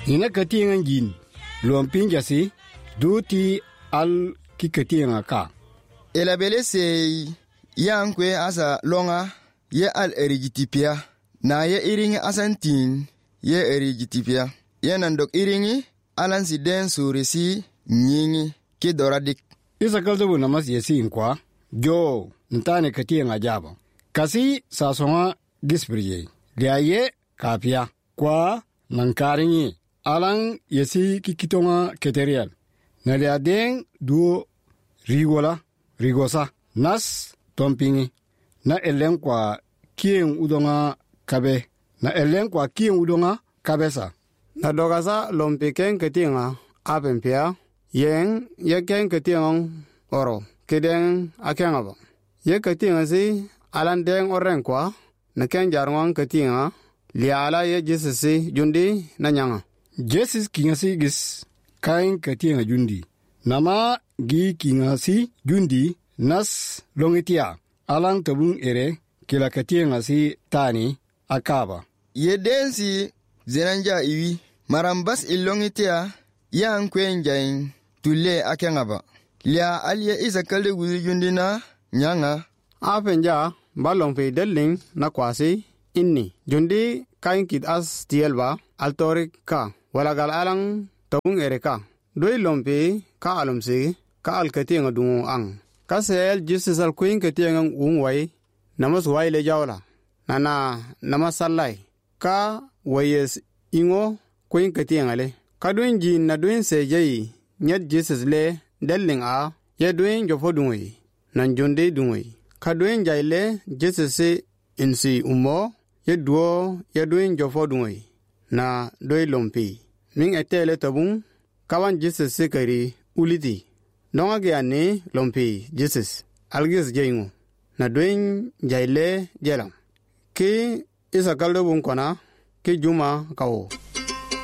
ina katiyan gin lompin jasi duti al ki katiyan ka elabele se yankwe asa longa ye al erigitipia na ye iringi asantin ye erigitipia ye nandok iringi alansi den surisi nyingi ki doradik isa kaldubu namas yesi inkwa jo ntane katiyan ajaba kasi sasonga gispriye liaye kapia kwa nankaringi alang yesi kikitonga keterial na liadeng duo rigosa nas tompingi na elen kwa kien udonga kabe na elen kwa kien udonga kabesa na dogasa lompiken ketinga apempia yen yeken ketinga oro kiden akengaba ye ketinga si alan den oren kwa na ken jarwan ketinga liala ye jisisi jundi na nyanga Jesus kingasi gis kain ketinga jundi nama gi kingasi jundi nas longitia alang tabung ere kila ketinga si tani akaba ye densi zenanja iwi marambas ilongitia yang kwenjain tule akengaba lia alie isa kalde guzi jundi na nyanga apenja balong pe deling na kwasi inni jundi kain kid as tielba altorik ka wala gal alang tabung ereka doi lompe ka alomse ka alketinga dungu ang kasel Jesus al queen ketinga ungwai namas waile jawla nana namasallai ka wayes ingo queen ketinga le kadun jin na duin sejei nyat Jesus le deling a ye duin jofo dungui nan jonde dungui kadun jaile Jesus se insi umo ye duo ye duin jofo dungui na doi lompe ming etele tabung kawan Jesus sekari uliti nonga gyane lompi Jesus algis jeingu na doin jaile jelam ki isa kaldo bun kona ki juma kawo